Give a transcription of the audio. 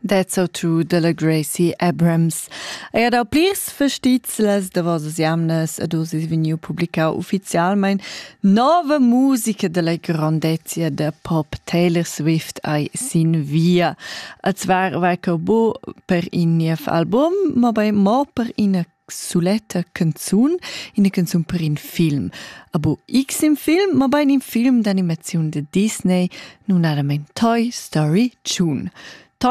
That's So True de la Gracie Abrams. E ad au plirs festizlas da vosas jamnas ad us is vegniu publicau ufficialmein nova musica de la grandezia de pop Taylor Swift ai sin via. A zwar vai ca bo per in niev album, ma bei mo per ina suletta canzun, ina canzun per in film. Abo X im film, ma bei in film d'animaziun de Disney, nun adamein Toy Story Tune.